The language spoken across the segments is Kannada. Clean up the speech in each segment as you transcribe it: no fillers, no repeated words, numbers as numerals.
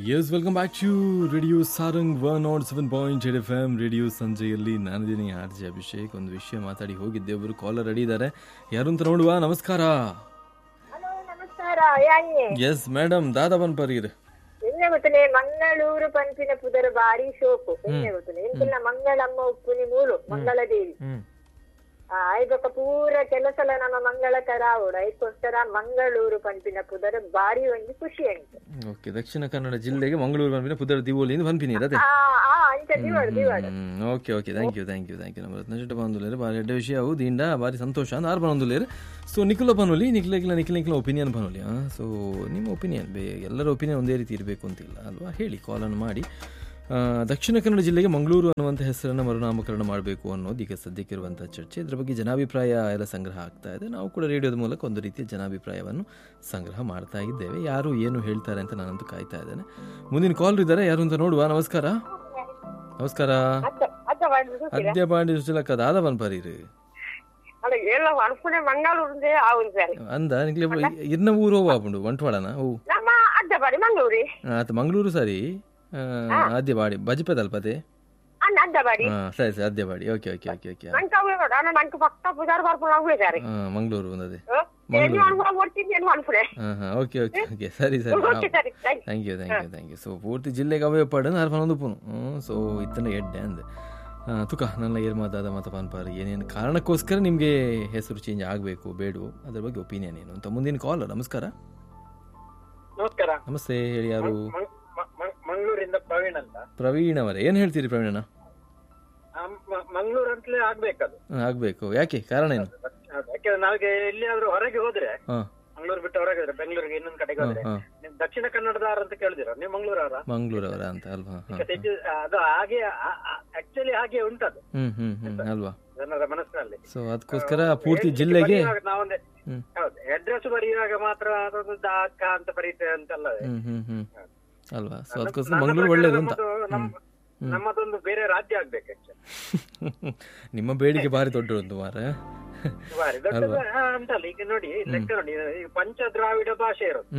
S welcome back to radio Sarang 107.8 FM radio ಸಂಜೆಯಲ್ಲಿ ನಾನಿದ್ದೀನಿ ಆರ್ ಜೆ ಅಭಿಷೇಕ್. ಒಂದು ವಿಷಯ ಮಾತಾಡಿ ಹೋಗಿದ್ದೆ, ಒಬ್ಬರು ಕಾಲರ್ ರೆಡಿ ಇದ್ದಾರೆ, ಯಾರು ಅಂತ ನೋಡುವ. ನಮಸ್ಕಾರ. ಎಸ್ ಮೇಡಮ್, ದಾದಾ ಬನ್ಪರೀರ್ ಗೊತ್ತನೆ ಮಂಗಳೂರು ಪಂಪಿನ ಪುದರ ಬಾರಿ ಶೋಕು ಗೊತ್ತನೆ ಎಂತಿಲ್ಲ ಮಂಗಳಮ್ಮ ಉಪ್ಪುನಿ ಮೂಲು ಮಂಗಳದೇವಿ ಐದಕ್ಕ ಪೂರ ಕೆಲಸಲ ನಮ್ಮ ಮಂಗಳ ಕರಾವುಡ ಐದಕ್ಕೋಸ್ಕರ ಮಂಗಳೂರು ಪಂಪಿನ ಪುದರ ಬಾರಿ ಒಂದು ಖುಷಿ ಉಂಟು. ಓಕೆ, ದಕ್ಷಿಣ ಕನ್ನಡ ಜಿಲ್ಲೆಗೆ ಮಂಗಳೂರು ಪಂಪಿನ ಪುದರ ದಿವೋಲಿಯಿಂದ ಪಂಪಿನಿ ಅದೇ. ಓಕೆ ಓಕೆ, ಥ್ಯಾಂಕ್ ಯು ನಮ್ಮ ರತ್ನಚಟ ಬಂದುಲೇರು ಬಾರಿ ಎಡ್ಡ ವಿಷಯ ಅವು ದೀಂಡ ಬಾರಿ ಸಂತೋಷ ಅಂತ ಆರು ಬಂದುಲೇರು. ಸೊ ನಿಖಿಲ ಪನೋಲಿ ನಿಖಿಲ ಒಪಿನಿಯನ್ ಪನೋಲಿ. ಸೊ ನಿಮ್ಮ ಒಪಿನಿಯನ್ ಎಲ್ಲರ ಒಪಿನಿಯನ್ ಒಂದೇ ರೀತಿ ಇರಬೇಕು ಅಂತಿಲ್ಲ ಅಲ್ವಾ, ಹೇಳಿ ಕಾಲನ್ನು ಮಾಡಿ. ದಕ್ಷಿಣ ಕನ್ನಡ ಜಿಲ್ಲೆಗೆ ಮಂಗಳೂರು ಅನ್ನುವಂಥ ಹೆಸರನ್ನು ಮರುನಾಮಕರಣ ಮಾಡಬೇಕು ಅನ್ನೋದು ಈಗ ಸದ್ಯಕ್ಕಿರುವಂಥ ಚರ್ಚೆ. ಇದರ ಬಗ್ಗೆ ಜನಾಭಿಪ್ರಾಯ ಎಲ್ಲ ಸಂಗ್ರಹ ಆಗ್ತಾ ಇದೆ. ನಾವು ಕೂಡ ರೇಡಿಯೋದ ಮೂಲಕ ಒಂದು ರೀತಿಯ ಜನಾಭಿಪ್ರಾಯವನ್ನು ಸಂಗ್ರಹ ಮಾಡ್ತಾ ಇದ್ದೇವೆ. ಯಾರು ಏನು ಹೇಳ್ತಾರೆ ಅಂತ ನಾನಂತೂ ಕಾಯ್ತಾ ಇದ್ದೇನೆ. ಮುಂದಿನ ಕಾಲ್ ಇದ್ದಾರೆ, ಯಾರು ಅಂತ ನೋಡುವ. ನಮಸ್ಕಾರ. ಅದ್ಯ ಬಾಂಡಿ ಸುಶೀಲಕ್ಕ ದಾದ ಬನ್ಪರೀರ್ ಅಂದ ಇರ್ನ ಊರು ಬಾಬುಂಡು ಬಂಟ್ವಾಳನ ಓ ಆತ ಮಂಗಳೂರು ಸರಿ. ಆದ್ಯ ಬಾಡಿ ಬಜಪದಲ್ಪದೆ ಸರಿ ಸರಿ ಅದ್ಯ body. Okay okay okay okay Mangaluru ಒಂದದೆ okay okay okay ಸರಿ ಸರಿ ಥ್ಯಾಂಕ್ ಯು. ಸೊ ಪೂರ್ತಿ ಜಿಲ್ಲೆಗೆ ಅವೇ ಪಡನ ಹರ್ಫನೊಂದು ಪುನು. ಸೊ ಇತ್ತನ ಎಡ್ಡೆ ಅಂದೆ ತುಕ ನನ್ನ ಏರ್ಮಾದಾದ ಮತ್ತು ಪಾನ್ಪಾರ್ ಏನೇನು ಕಾರಣಕ್ಕೋಸ್ಕರ ನಿಮಗೆ ಹೆಸರು ಚೇಂಜ್ ಆಗಬೇಕು ಬೇಡವೋ ಅದ್ರ ಬಗ್ಗೆ ಒಪಿನಿಯನ್ ಏನು ಅಂತ. ಮುಂದಿನ ಕಾಲ್. ನಮಸ್ಕಾರ. ನಮಸ್ತೆ, ಹೇಳಿ ಯಾರು? ಮಂಗಳೂರಿಂದ ಪ್ರವೀಣ್ ಅಂತ. ಪ್ರವೀಣ್ ಅವರೇ, ಏನ್ ಹೇಳ್ತೀರಿ ಪ್ರವೀಣನ? ಮಂಗಳೂರು ಅಂತಲೇ ಆಗ್ಬೇಕದು. ಆಗ್ಬೇಕು, ಯಾಕೆ? ಕಾರಣ ಏನು? ಯಾಕಂದ್ರೆ ನಾವೀಗ ಎಲ್ಲಿಯಾದ್ರೂ ಹೊರಗೆ ಹೋದ್ರೆ, ಮಂಗಳೂರು ಬಿಟ್ಟು ಹೊರಗೆ ಹೋದ್ರೆ, ಬೆಂಗಳೂರಿಗೆ ಇನ್ನೊಂದು ಕಡೆಗೆ ಹೋದ್ರೆ, ನೀವು ದಕ್ಷಿಣ ಕನ್ನಡದವರ ಅಂತ ಕೇಳಿದಿರ, ನೀವು ಮಂಗಳೂರವರ ಅಂತ ಅಲ್ವಾ? ಅದು ಹಾಗೆ ಆಕ್ಚುಲಿ ಹಾಗೆ ಉಂಟದು ಅಲ್ವಾ ಜನರ ಮನಸ್ಸಿನಲ್ಲಿ. ಸೊ ಅದಕ್ಕೋಸ್ಕರ ಪೂರ್ತಿ ಜಿಲ್ಲೆಗೆ ನಾವೊಂದೇ ಹೌದು ಅಡ್ರೆಸ್ ಬರೆಯುವಾಗ ಮಾತ್ರ ಅದೊಂದು ಅಕ್ಕ ಅಂತ ಬರೀತೇವೆ ಅಂತಲ್ಲ ಅಲ್ವಾ? ಸೊ ಅದಕ್ಕೋಸ್ಕರ ಮಂಗಳೂರು ಒಳ್ಳೇದು ಅಂತ. ನಮ್ಮದೊಂದು ಬೇರೆ ರಾಜ್ಯ ಆಗ್ಬೇಕು. ನಿಮ್ಮ ಬೇಡಿಕೆ ಭಾರಿ ದೊಡ್ಡದು ಮಾರ, ಭಾರಿ ದೊಡ್ಡದು ಅಂತಲ್ಲ. ಈಗ ನೋಡಿ ಲೆಕ್ಕ ನೋಡಿ, ಈಗ ಪಂಚ ದ್ರಾವಿಡ ಭಾಷೆ ಇರೋದು.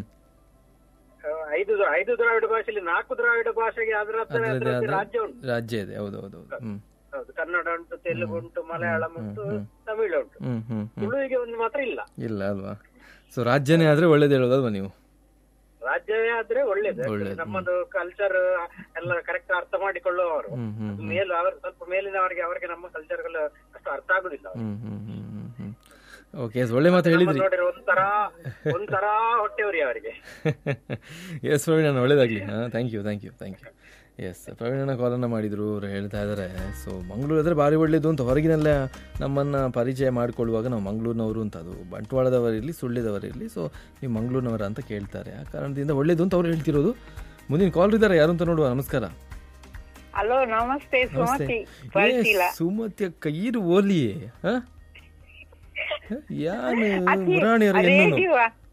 ಐದು ದ್ರಾವಿಡ ಭಾಷೆಯಲ್ಲಿ 4 ದ್ರಾವಿಡ ಭಾಷೆಗೆ ಅದರ ರಾಜ್ಯ ಉಂಟು, ರಾಜ್ಯ ಇದೆ. ಹೌದು ಹೌದು ಹೌದು. ಕನ್ನಡ ಉಂಟು, ತೆಲುಗು ಉಂಟು, ಮಲಯಾಳಂ ಉಂಟು, ತಮಿಳು ಉಂಟು. ತುಳುವಿಗೆ ಒಂದು ಮಾತ್ರ ಇಲ್ಲ ಅಲ್ವಾ? ಸೊ ರಾಜ್ಯನೇ ಆದ್ರೆ ಒಳ್ಳೇದು ಹೇಳೋದಲ್ವಾ ನೀವು? ರಾಜ್ಯವೇ ಆದ್ರೆ ಒಳ್ಳೇದು. ನಮ್ಮದು ಕಲ್ಚರ್ ಎಲ್ಲ ಕರೆಕ್ಟ್ ಅರ್ಥ ಮಾಡಿಕೊಳ್ಳುವವರು ಅವರು ಸ್ವಲ್ಪ ಮೇಲಿನವರಿಗೆ, ಅವರಿಗೆ ನಮ್ಮ ಕಲ್ಚರ್ಗಳು ಅಷ್ಟು ಅರ್ಥ ಆಗುದಿಲ್ಲ. ಓಕೆ, ಒಳ್ಳೆ ಮಾತು ಹೇಳಿದ್ರಿ. ಒಂಥರ ಹೊಟ್ಟೆವರಿ ಅವರಿಗೆ. ಎಸ್ ಪ್ರವೀಣ್, ಒಳ್ಳೇದಾಗ್ಲಿ. Thank you. ಎಸ್, ಪ್ರವೀಣನ ಕಾಲನ್ನು ಮಾಡಿದ್ರು. ಅವ್ರು ಹೇಳ್ತಾ ಇದ್ದಾರೆ, ಸೊ ಮಂಗಳೂರು ಆದರೆ ಭಾರಿ ಒಳ್ಳೇದು ಅಂತ. ಹೊರಗಿನೆಲ್ಲ ನಮ್ಮನ್ನು ಪರಿಚಯ ಮಾಡಿಕೊಳ್ಳುವಾಗ ನಾವು ಮಂಗಳೂರಿನವರು ಅಂತ, ಅದು ಬಂಟ್ವಾಳದವರಿರಲಿ ಸುಳ್ಳಿದವರಿರಲಿ, ಸೊ ನೀವು ಮಂಗಳೂರಿನವರ ಅಂತ ಕೇಳ್ತಾರೆ. ಆ ಕಾರಣದಿಂದ ಒಳ್ಳೇದು ಅಂತ ಅವ್ರು ಹೇಳ್ತಿರೋದು. ಮುಂದಿನ ಕಾಲ್ ಇದ್ದಾರೆ, ಯಾರು ಅಂತ ನೋಡುವ. ನಮಸ್ಕಾರ. ಹಲೋ, ನಮಸ್ತೆ. ಸುಮತಿ ಅಕ್ಕ ಈರು ಓಲಿಯೇ ಯಾನು ಮುರಾಣಿಯವ್ರಿಗೆ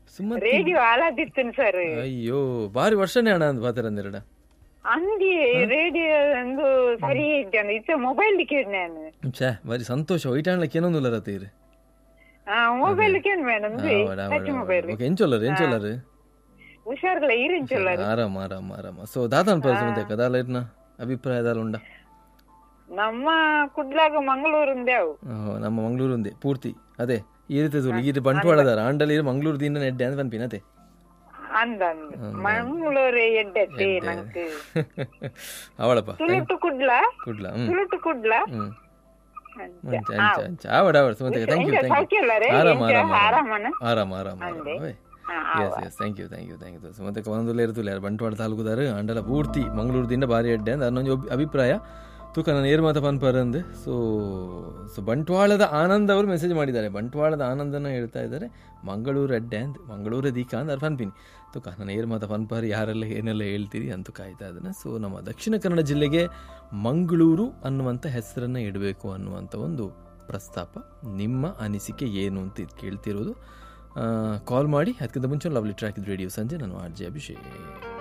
ಅಯ್ಯೋ ಭಾರಿ ವರ್ಷನೇ ಅಣ್ಣ ಅಂದ್ ಪಾತ್ರ ಅಂದಿ ರೇಡಿಯೋ ಒಂದು ಸರಿ ಇದ್ದಾನೆ ಇತ್ತ ಮೊಬೈಲ್ ಕೇಳ್ನೆ ಛೇ ಭಾರಿ ಸಂತೋಷ ವೈಟಾಣ್ಲಕ್ಕೆ ಏನೊಂದು ರತೀರಿ ಮೊಬೈಲ್ ಕೇಳ್ ಮೇಡಮ್ ಮೊಬೈಲ್ ಓಕೆ ಎಂಚೊಲ್ಲರು ಹುಷಾರ್ಲ ಈರೆಂಚೊಲ್ಲರು ಆರಾಮ ಸೊ ದಾದಾನ್ ಪರಿಸರ ಕದಾಲೈರ್ನ ಅಭಿಪ್ರಾಯದಾಲ ಉಂಡ ನಮ್ಮ ಕುಡ್ಲಾಗ ಮಂಗಳೂರಿಂದೇ ಅವು ನಮ್ಮ ಮಂಗಳೂರಿಂದೇ ಪೂರ್ತಿ ಅದೇ ಈ ರೀತಿ ಇದು ಬಂಟ್ವಾಳದಾರ ಆಂಡಲಿ ಮಂಗಳೂರು ದಿನ ನೆಡ್ಡೆ ಅಂತ ಬಂದ್ಪಿನತೆ ಮಂಗಳೂರು ಎಡ್ಡೆ ನಂಗೆ ಅವಳಪ್ಪ ತುಳುಟು ಕುಡ್ಲ ಆವಡ ಸುಮಂತ ಥ್ಯಾಂಕ್ ಯು ಸುಮಂತ ಒಂದಲ್ಲೇ ಇರ್ತಲ್ಲ ಯಾರು ಬಂಟ್ವಾಳ ತಾಲೂಕುದಾರ ಅಂಡಲ ಪೂರ್ತಿ ಮಂಗಳೂರದಿಂದ ಬಾರಿ ಎಡ್ಡೆ ಅಂತ ಅನ್ನೊಂದು ಅಭಿಪ್ರಾಯ ತೂಕ ನಾನು ಏರ್ಮಾತ ಪನ್ಪರಂದು. ಸೊ ಬಂಟ್ವಾಳದ ಆನಂದ್ ಅವರು ಮೆಸೇಜ್ ಮಾಡಿದ್ದಾರೆ, ಬಂಟ್ವಾಳದ ಆನಂದನ ಹೇಳ್ತಾ ಇದ್ದಾರೆ ಮಂಗಳೂರು ಅಡ್ಡೆ ಅಂತ, ಮಂಗಳೂರು ದೀಕ ಅಂತ ಅವ್ರು ಪನ್ಪಿನಿ ತೂಕ ನಾನು ಏರ್ಮಾತ ಪನ್ಪರ್ ಯಾರೆಲ್ಲ ಏನೆಲ್ಲ ಹೇಳ್ತೀರಿ ಅಂತೂ ಕಾಯ್ತಾ ಇದ್ದಾನೆ. ಸೊ ನಮ್ಮ ದಕ್ಷಿಣ ಕನ್ನಡ ಜಿಲ್ಲೆಗೆ ಮಂಗಳೂರು ಅನ್ನುವಂಥ ಹೆಸರನ್ನು ಇಡಬೇಕು ಅನ್ನುವಂಥ ಒಂದು ಪ್ರಸ್ತಾಪ, ನಿಮ್ಮ ಅನಿಸಿಕೆ ಏನು ಅಂತ ಕೇಳ್ತಿರೋದು. ಕಾಲ್ ಮಾಡಿ. ಅದಕ್ಕಿಂತ ಮುಂಚೆ ಲವ್ಲಿ ಟ್ರ್ಯಾಕ್ ರೇಡಿಯೋ ಸಂಜೆ. ನಾನು ಆರ್ ಜೆ ಅಭಿಷೇಕ್.